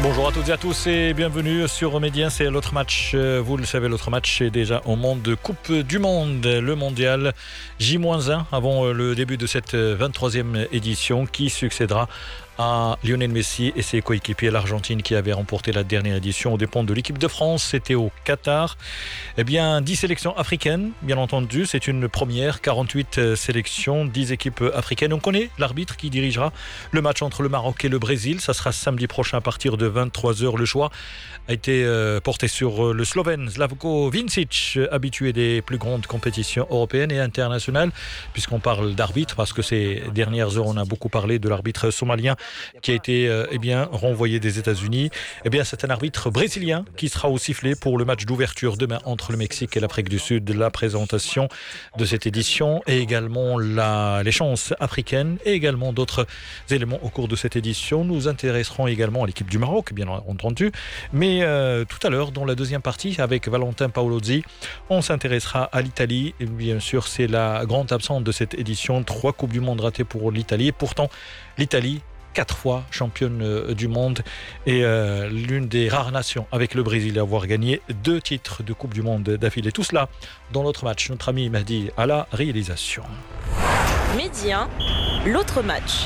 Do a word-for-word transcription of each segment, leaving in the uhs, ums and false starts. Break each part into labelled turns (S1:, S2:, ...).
S1: Bonjour à toutes et à tous et bienvenue sur Médien. C'est l'autre match, vous le savez, l'autre match est déjà au monde de Coupe du Monde, le mondial J un avant le début de cette vingt-troisième édition qui succédera à Lionel Messi et ses coéquipiers, l'Argentine qui avait remporté la dernière édition aux dépens de l'équipe de France. C'était au Qatar. Eh bien, dix sélections africaines, bien entendu, c'est une première. quarante-huit sélections, dix équipes africaines. On connaît l'arbitre qui dirigera le match entre le Maroc et le Brésil. Ça sera samedi prochain à partir de vingt-trois heures. Le choix a été porté sur le Slovène Slavko Vincic, habitué des plus grandes compétitions européennes et internationales, puisqu'on parle d'arbitre, parce que ces dernières heures, on a beaucoup parlé de l'arbitre somalien qui a été euh, eh bien, renvoyé des États-Unis. Eh bien, c'est un arbitre brésilien qui sera au sifflet pour le match d'ouverture demain entre le Mexique et l'Afrique du Sud. La présentation de cette édition et également la, les chances africaines et également d'autres éléments au cours de cette édition. Nous intéresserons également à l'équipe du Maroc, bien entendu. Mais euh, tout à l'heure, dans la deuxième partie, avec Valentin Paolozzi, on s'intéressera à l'Italie. Et bien sûr, c'est la grande absente de cette édition. Trois Coupes du Monde ratées pour l'Italie. Et pourtant, l'Italie, quatre fois championne du monde et euh, l'une des rares nations avec le Brésil à avoir gagné deux titres de Coupe du Monde d'affilée. Tout cela dans l'autre match. Notre ami Mahdi à la réalisation.
S2: Médien, l'autre match.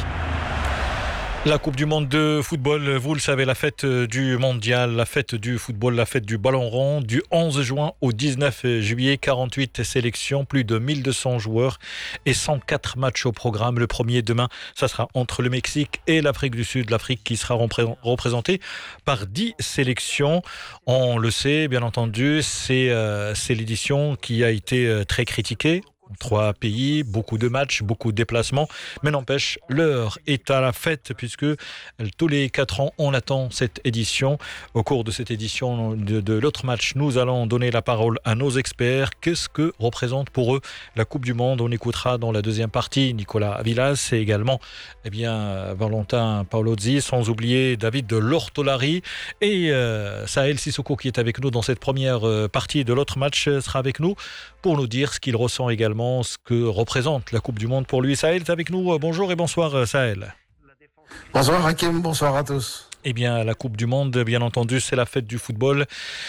S1: La Coupe du Monde de football, vous le savez, la fête du mondial, la fête du football, la fête du ballon rond, du onze juin au dix-neuf juillet, quarante-huit sélections, plus de mille deux cents joueurs et cent quatre matchs au programme. Le premier demain, ça sera entre le Mexique et l'Afrique du Sud. L'Afrique qui sera représentée par dix sélections. On le sait, bien entendu, c'est, euh, c'est l'édition qui a été très critiquée. Trois pays, beaucoup de matchs, beaucoup de déplacements, mais n'empêche, l'heure est à la fête puisque tous les quatre ans, on attend cette édition. Au cours de cette édition de, de l'autre match, nous allons donner la parole à nos experts. Qu'est-ce que représente pour eux la Coupe du Monde? On écoutera dans la deuxième partie Nicolas Villas et également eh bien, Valentin Paolozzi, sans oublier David de Lortolari et euh, Sahel Sissoko qui est avec nous dans cette première partie de l'autre match sera avec nous pour nous dire ce qu'il ressent également, ce que représente la Coupe du Monde pour lui. Sahel est avec nous. Bonjour et bonsoir Sahel.
S3: Bonsoir Hakim, bonsoir à tous.
S1: Eh bien, la Coupe du Monde, bien entendu, c'est la fête du football.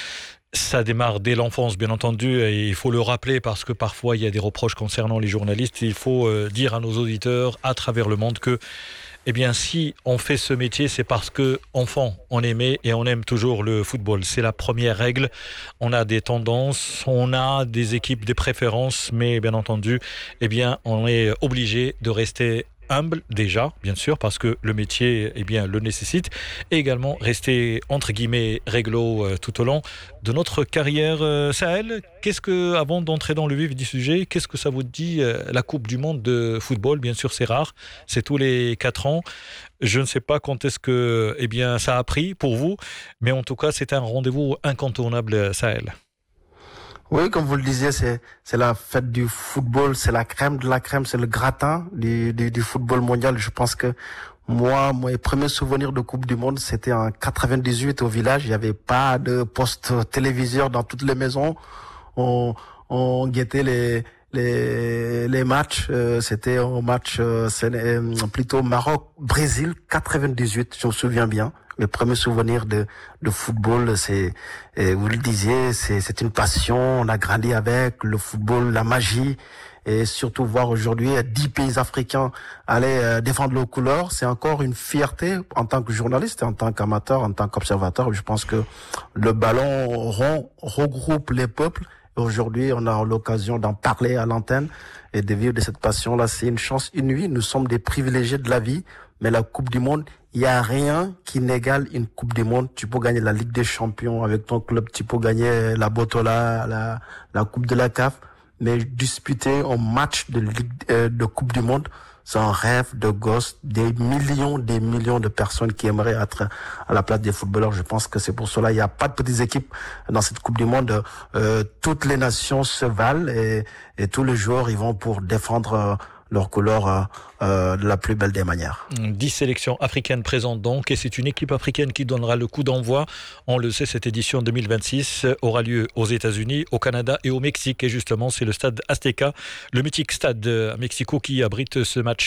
S1: Ça démarre dès l'enfance, bien entendu, et il faut le rappeler parce que parfois il y a des reproches concernant les journalistes. Il faut dire à nos auditeurs à travers le monde que eh bien, si on fait ce métier, c'est parce que, enfant, on aimait et on aime toujours le football. C'est la première règle. On a des tendances, on a des équipes, des préférences, mais bien entendu, eh bien, on est obligé de rester humble déjà, bien sûr, parce que le métier eh bien, le nécessite, et également rester, entre guillemets, réglo euh, tout au long de notre carrière. Euh, Sahel, qu'est-ce que, avant d'entrer dans le vif du sujet, qu'est-ce que ça vous dit, euh, la Coupe du Monde de football? Bien sûr, c'est rare, c'est tous les quatre ans. Je ne sais pas quand est-ce que eh bien, ça a pris pour vous, mais en tout cas, c'est un rendez-vous incontournable, Sahel.
S3: Oui, comme vous le disiez, c'est c'est la fête du football, c'est la crème de la crème, c'est le gratin du, du, du football mondial. Je pense que moi, mes premiers souvenirs de Coupe du Monde, c'était en quatre-vingt-dix-huit au village. Il n'y avait pas de poste téléviseur dans toutes les maisons. On, on guettait les les les matchs. Euh, c'était un match euh, plutôt Maroc-Brésil quatre-vingt-dix-huit. Je me souviens bien. Mes premiers souvenirs de de football, c'est, et vous le disiez, c'est c'est une passion. On a grandi avec le football, la magie, et surtout voir aujourd'hui dix pays africains aller euh, défendre leurs couleurs, c'est encore une fierté en tant que journaliste, en tant qu'amateur, en tant qu'observateur. Je pense que le ballon rond regroupe les peuples. Et aujourd'hui, on a l'occasion d'en parler à l'antenne et de vivre de cette passion-là. C'est une chance inouïe. Nous sommes des privilégiés de la vie. Mais la Coupe du Monde, il y a rien qui n'égale une Coupe du Monde. Tu peux gagner la Ligue des Champions avec ton club, tu peux gagner la Botola, la, la Coupe de la C A F. Mais disputer un match de Ligue, euh, de Coupe du Monde, c'est un rêve de gosse, des millions, des millions de personnes qui aimeraient être à la place des footballeurs. Je pense que c'est pour cela, il n'y a pas de petites équipes dans cette Coupe du Monde. Euh, toutes les nations se valent et, et tous les joueurs, ils vont pour défendre euh, leur couleur euh, de la plus belle des manières.
S1: dix sélections africaines présentes donc, et c'est une équipe africaine qui donnera le coup d'envoi. On le sait, cette édition deux mille vingt-six aura lieu aux États-Unis, au Canada et au Mexique. Et justement, c'est le stade Azteca, le mythique stade à Mexico, qui abrite ce match